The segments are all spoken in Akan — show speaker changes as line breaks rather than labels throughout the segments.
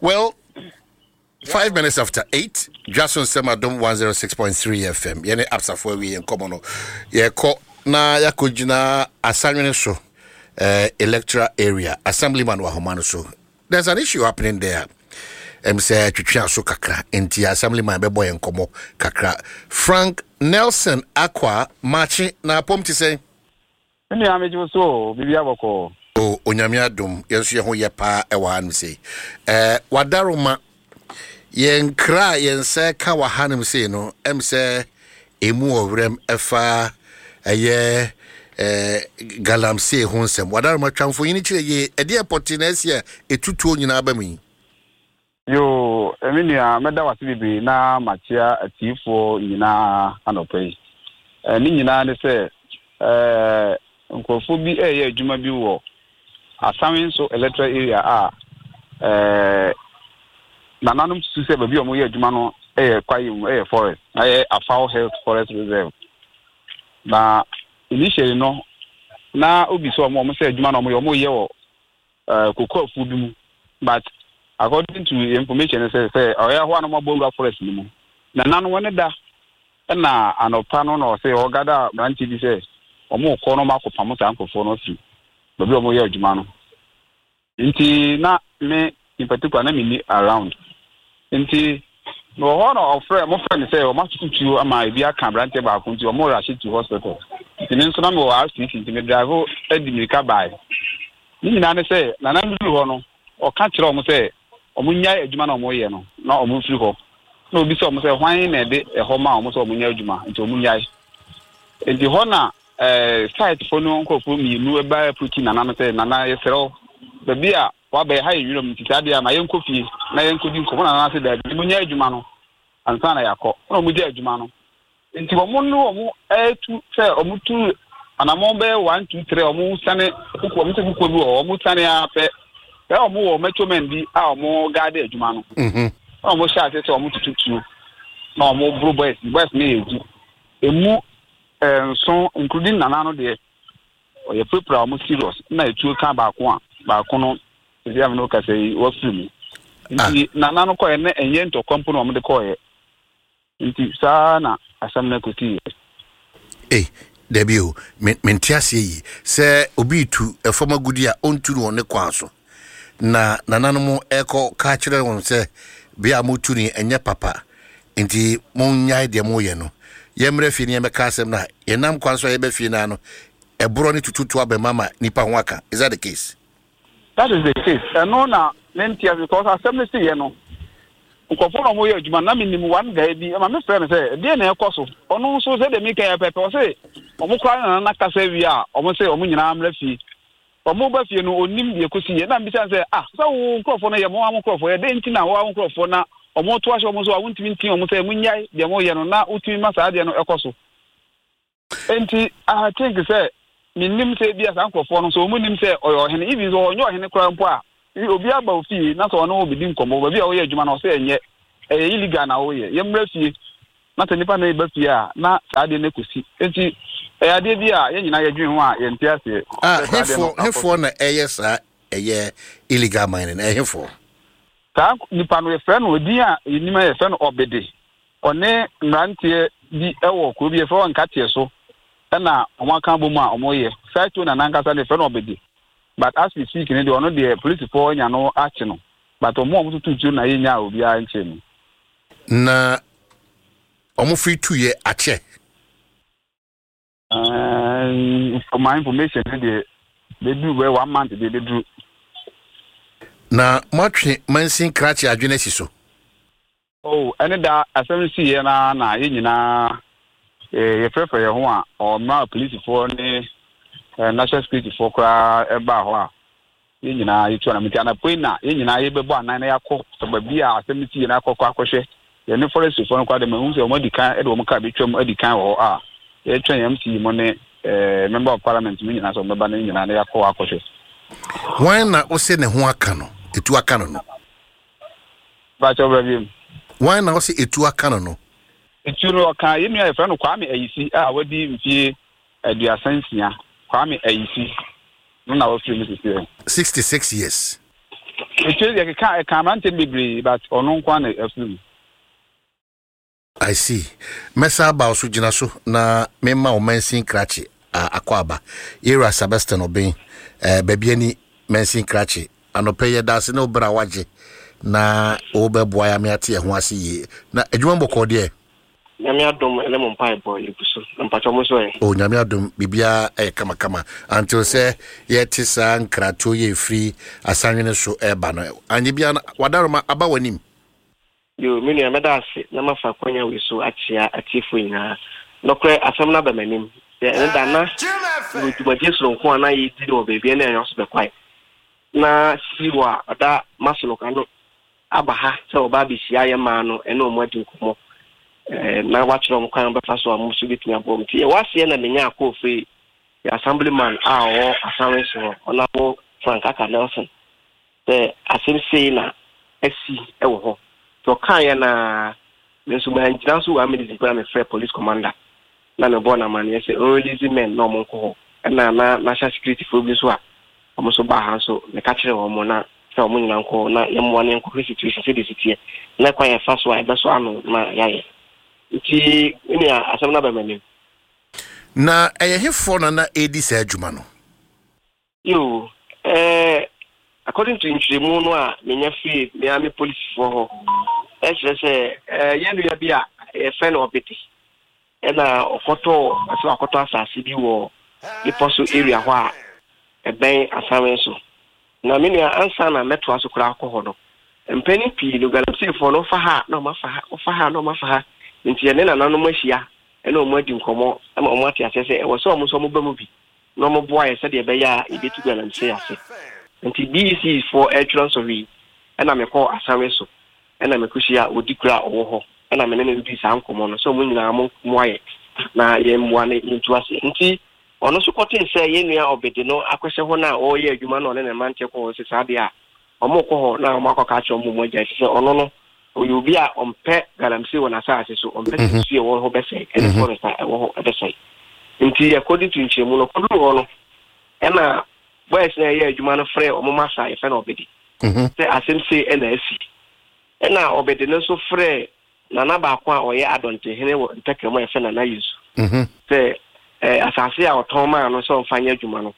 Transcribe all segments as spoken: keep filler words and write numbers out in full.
Well, five minutes after eight, Jason Semadom one oh six point three F M. Yene apsa for we in common. Ye ko na ya kujina assignment so uh, electoral area assemblyman wa homano so. There's an issue happening there. Em say twitwa so kakra enti assemblyman be boy en komo kakra. Frank Nelson Akwa marching na pomti say.
Ni ameju so bibia boko.
O onyame adom yenso ye ho ye pa e wa anu say. Eh wadaroma yen kra yen se ka wa hanum say no em say emu owrem efa eye eh galamse ho nsem wadaroma twamfo yini kire ye e de opportunity e etutuo nyina ba mi.
Yo eminia meda wase bibi na machia atifo nyina anopai. Eh ni nyina ne se eh nkofo bi eye adwuma bi wo asamin so electoral area a eh nananum su se ba bi omo ye adwuma no eh kwayim eh forest eh Afao Health Forest Reserve na initially no na obi so omo se adwuma no omo ye omo ye wo eh kokofu bi mu but according to information say say oya ho anoma bonga forest ni mu na nanu woni da na anopa no no say ogada branch bi say omo ko no makopam sa ankofo no si babi omo ye adwuma no nti na me in particular na me ni around nti no ho no ofre mo friend say o matutu ama bi aka branch ba ko nti omo rush to hospital nti nso na me wo R C C nti me drive edimika by ni na ne say na na ndu ho no o ka kire omo say omo nya adwuma na omo ye no na omo firi ho na obi say omo say hwan na de e ho ma omo say omo nya adwuma nti omo nya nti ho na eh site fo no nkofo mi nu e ba puti na na say na na yesero ba bia wa ba ha yiro mi titade ama yen kofi na yen kodi nkomo na na say da omo nya adwuma no ansa na yakọ na omo nya adwuma no nti omo nu omo eh tu say omo tu anamon be one two three omo sane kuko omo se kuko bi omo sane ape e omo wo mecho mendi a omo gade adwuma no mhm omo sha se omo tututu na omo bro boys boys na eju emu enso including nana no de o ye prepare omo serious na etu ka ba ko a ba ko no se am no ka sei wo film nti nana no ko ye na enye nto kompo no omo de ko ye nti sa na asam na kuti
eh debio mentiase yi se obi tu efoma gudi a onturu one kwa so na nananom eko ka kire won se bia motuni enye papa nti munyai de moye no yemre fi ne meka asem na yenam kwan so yebe fi na no ebro ni tututu abemama nipa ho aka. Is that the case?
That is the case. And no na lentia because assembly see ye no nkofo no moye adwuma na minim one guy bi ma me friend say de na ekoso ono so say de meka ya pepe o say omo kwa na na kasa wi a omo say omo nyina amra fi omo ba fie no onim de kosi ye na mbi say ah so wo nkofo no ye mo am nkofo ye de nti na wo am nkofo na omo to ahye omo so a wontimi nti omo say munyai de mo ye no na utimi masa de no ekoso enti I think say minim say bia sa nkofo no so omo nim say oyo hene even so onyo hene kra mpo a obi aba ofi na so no obidi nkomo ba bia wo ye adwuma na o say enye eh illegal na wo ye ye mra fie na tanipa na eba fie a na sa de na kosi enti eh ade bia ye nyina ye dwen ho a ye ntiase
ah hefo hefo na eye sa eye illegal mining na hefo
ta nipa no ye friend no odi a enima ye friend obede one mrantie bi ewo ko bi e fo nkatie so na omo aka bomu a omo ye site na nankasa ne friend obede but as we speak ne de ono de police for nya no achi no but omo omo tutu na ye nya obi a nche no
na omo free to ye ache
uh for my information they they do where one month they do
na matwe mansin krachi adwene siso
oh ene da assembly ye na na ye nyina eh ye prefer ye ho a o ma police for ne national security for kra eba ho a ye nyina ye tu na meti na point na ye nyina ye bebo anan na yakọ so ba bia assembly ye na akọ akọhwe ye ne forest for no kwa de ma se o modi kan e de o mo ka betwam adi kan ho a ye twen M C mo ne eh member of parliament mi nyina so meba na nyina na yakọ akọhwe
wan na o se ne ho aka no etu aka no no
ba cho bra
wan na o se etu aka no no
etu ro aka ye nua ye fra no Kwame Ayisi a wadi mfie aduasansia Kwame Ayisi no na wo free me sixty-six
years
Actually, I can't, I can't be but on one corner.
I see. Mesa about Sujinaso na Mema or Mensin Cratchy, Aquaba, Era Sebastian Obin, baby any Mensin Cratchy, and Opaya das no brawaji, na Ober Boyamiati, and was ye. Na a jumbo cordier.
Yamiadum, lemon pie boy, and Patomoso. Oh,
Yamiadum, Bibia, a kama kama, until say, yet is an Kratoye free, a sangin so air and Yibian, Wadarma about him.
You mean a medasi, Namafa Konya, we so achia, a chief winner. No cray, a some number meaning. The Dana, to my dear son, Kwana, you did over baby, and I also be quiet. Na Siwa, that Masolocano, Abaha, so Babi, Shia Mano, and no more to come. Now watch them come back fast or most of it in a bomb. What's the enemy now? Coffee, the assemblyman, our assembly, or now Frank Nelson. The assembly, S C, Ewo. So Kayana, Mensuman, Jansu, I mean, the fair police commander. None of Bonaman, yes, only the men, no more. And now, national security for this one. Almost so bad, so the catcher or Mona, so Moon uncle, not young one and situation city. Not quite a fast one, that's one, my yaya. It's a some other menu.
Na, I have phone on A D Sergumano.
You, eh. According to Inchimunwa, Minyafi, Miami police for her. As I say, Yanu Yabia, a friend of Betty. And a photo, as a photo, as C B war, the possible area where a bank as I so. Now, many answer and met was a crowd. And Penny P, you got to see for no for her, no more for her, for her, no more for her. Into an anonymous, and no more in common. I'm on what I say, it was almost a mobile movie. No more boy, I said, Yabaya, it did to go and say, I say. And T B C is for entrance of it, and I'm a call as I so, and I'm a Kushia would declare over, and I'm an enemy be some common, so when I'm more now, I'm one into us. And see, on also cotton say, Yenia or Bedino, a question one now, or yeah, you man on a man check or Sadia, or Moko now, Marco catch on Mumoja, so no, or you'll be on pet Galamsi when I say so on pet to see all her best say, and for I won't ever say. Until according to Chimuno, and uh, where's the year you man of Frey or Massa, if an obedi? Say, I say, N S C. And now obedi no so Frey, Nanaba or ya don't take away friend and I use. Say, as I say, our Toma and so fine Jumano.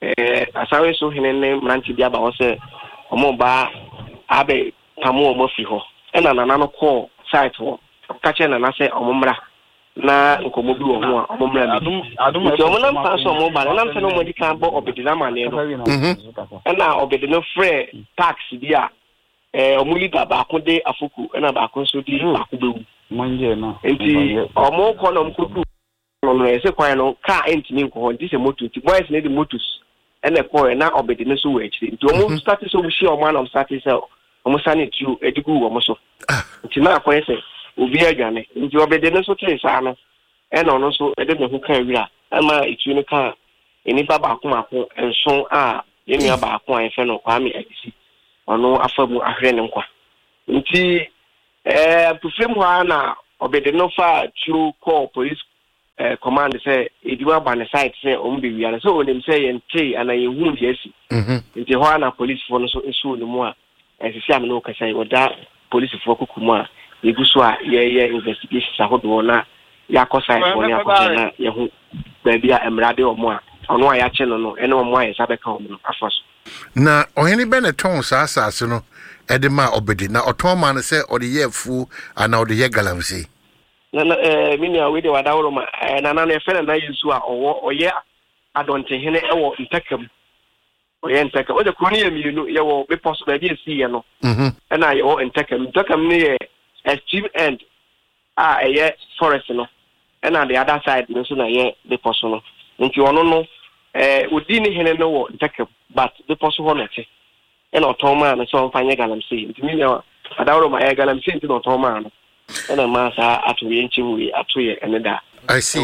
As I saw him name Ranchi Diaba or say, Omoba Abe Tamu Mofiho, and another call site for catching and I say, Omomra. Na nkomobi wo ho a omomra bi adum adum na mfa so mo ba na mfa no mo di kan bo obedi na mane no mhm na obedi no frɛ tax bi a eh omuli baba ko de afoku na ba ko so di akọ bewu monje no enti omo ko no mkodu no no ese kwan no car entini nko ho ndi se motor ti boys na di motors ene ko na obedi no so we akiri enti omo start so we share man of start so omo sane tu edigu omo so enti na ko ese obi adwane nti obede no so tire saa no e no no so e de me ho kan wira ama etu no kan eni baba ko mako enso a yemi aba ko an fe no kwa me adisi ono afabu ahwe ne nkwa nti eh pufem ho na obede no fa true call police eh command say ediwa ba ne site say o mbe wia so onim say yente ana yehu yesi mhm nti ho na police fo no so esu no mu a esisi am no ka say oda police fo kukumu a Iguswa ye ye investigation sahodo na yakosa ifo ne akọ na ye hu baabi a emrade omo a ono a ya che no no ene omo a ye sabeka omo afaso
na oheni beneton sa asase no edema obedi na otonma no se ode ye fu ana ode ye galamsi
na na eh mini a we de wadawro ma na na na fere na yesu a owo oye adonte hene ewo ntakam oye ntakam o de kroni ye mi no ye wo be possible be esi ye no mhm na ye wo ntakam ntakam ne ye extreme end ah eh forest no and on the other side no so na ye the person no nti ono no eh odi ni hene no wo take but the person ho na che and otoma na so fanye galamsi nti mi na adawro ma ye galamsi nti otoma no and ma sa atoye nchimu atoye eneda
I see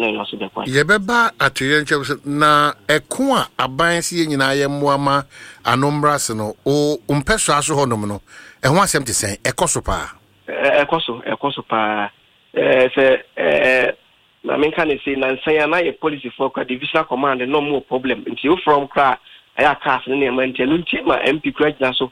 ye beba atoye nchimu na eko a aban si ye nyina ye moama anombras no o umpeso aso ho no no e ho asem te sen ekoso pa
ekoso ekoso pa eh se eh na men kan say na nsan na ye policy for divisional command no more problem nti you from kra aya cast ne man nti no nti ma M P kra gina so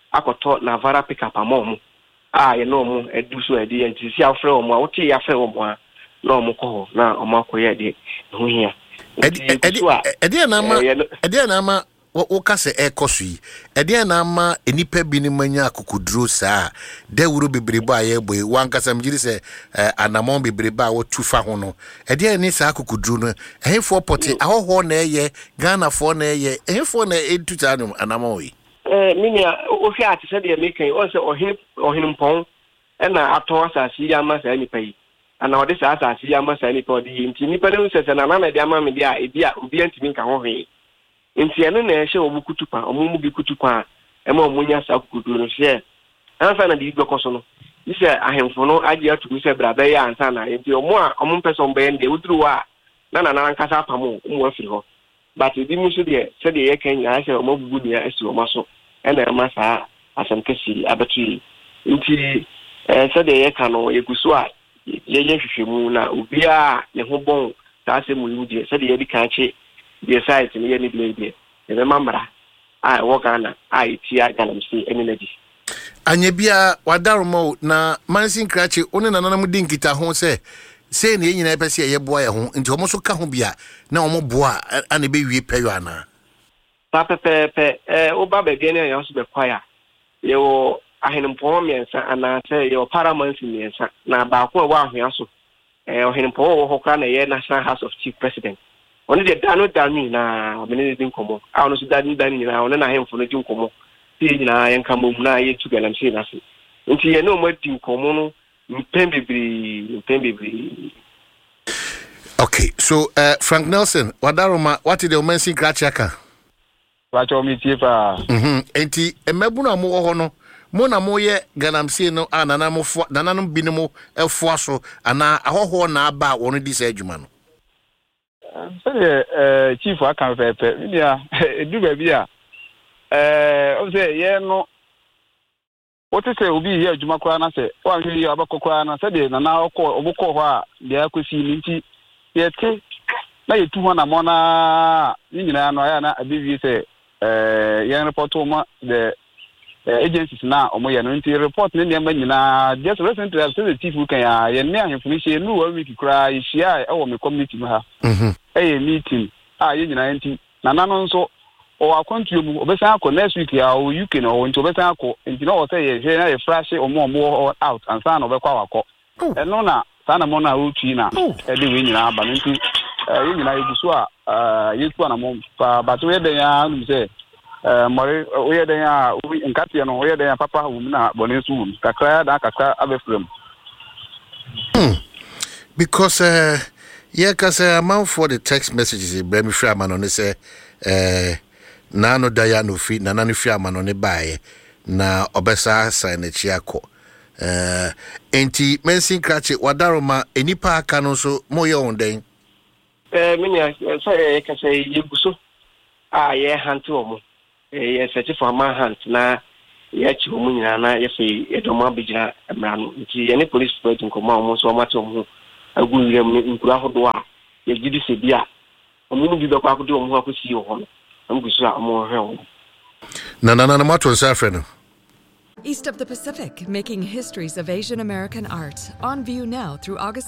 akɔtɔ Navara pickup amom ah ye no mo edu so edi enti si afre o mo a wote ya afre o mo a na o mo kɔ na o mo akɔyɛ de ho hia
edi edi edi na ama edi na ama wo ka se e koso yi edi na ama enipa bi ni manya akukuduro saa de wuro bebrebe a ye boy wan kasa mjiri se anamon bebrebe a wo tufa ho no edi ni saa akukuduro no ehefo pote ahoho na eye Ghana fo na eye ehefo na etuta no anamon yi
eh minia o hwe ate se de mekan o se ohin ohin mpon e na ato asasi ya ma saa nipa yi ana ode saa asasi ya ma saa nipa ode yi nti nipa no se se na na de ama me de a ebi a obi antimi nka ho hwe nti ene na ehye omu kutupa omu mu bi kutupa e ma omunya sa kukudu no hye anfa na di gbekoso no ise ahemfo no age atu se bra be ya ansa na nti omu a omu person be nde uduru wa na na na nkasa pamo omu afiri ho but di mu so de se de ye kan ya se omu bubu dia esi omu so ene ma sa asem kesi abatu nti eh se de ye kan no eguso a ye ye hwehwemu na obi a ne ho bon sa se mu yu de se de ye di kan che the site ni any lady e be mamra ai wo Ghana ai tia galamsi energy
anya bia wadaromo na mansin krache one na nanam di nkita ho se se ne nyina pese ye boa ye ho nti omo so ka ho bia na omo boa ana be wie peyo ana
pa pe pe pe eh oba be gene ya so be kwaya ye wo ahenimpo miensa ana se ye paramansi miensa na ba ko wa ahia so eh ahenimpo wo ho kra na ye National House of Chief President oni de dano dani na menene din komo a ono so dani dani na ono na hemfo no din komo ti nyina yen kamo mu na ye tu galamse na se nti ye no mo din komo no mpembebri mpembebri.
Okay, so uh, Frank Nelson wadaroma what did the mention krachaka
wacho mi tie pa
mhm enti emebu na mo ho no mo na mo ye galamse no anana mo fo nananom bi no mo efo aso ana ahoho na aba wono di sa adwuma no
say eh chief akan pepe bia edu ba bia eh o say ye no o te say obi ye adwuma kwa na say o ahwe ye abakokwa na say de na na okọ obukọ ho a dia akosi ni nti ye te na ye tu ho na mo na ni nyina no ya na abivi say eh ye report o ma the agencies na omo ye no nti report ne ne ma nyina just recently I say the chief kan ya ye ne ahemfo ni she no one week kra ye shia e wo me community ma ha
mhm
eh meeting ah ye nyina nti na na no nso o akontu mu obesan akọ next week ya o U K no nti obesan akọ nti no o say ye she na ye fresh omo omo out and san obekwa wakọ e no na sana mo na o tui na e de we nyina aba nti ye nyina eguso a ye tu na mo pa ba to ye de ya no say eh mori o ye de ya nkate no o ye de ya papa wu na bone su kakra da kakra abefrem
because uh yeah, cause uh, amount for the text messages in Bremi Framan on say uh nano Diano free na nani Framan on the buy na obesa sign a chiako uh enti mensin krache wadaroma enipa aka so moyo on den
eh minya say ka say yeguso ah ye hanti omo eh ye search for man hunt na ye chi omo nyina na ye fe edoma bigina emra no nti ye ne police fighting ko ma omo so ma to omo agu yem nkura hodo a ye gidi se bia omo bi be kwa kodo omo akosi ho no am gusu a omo hwe omo
na na na mato safre
East of the Pacific, making histories of Asian American art. On view now through August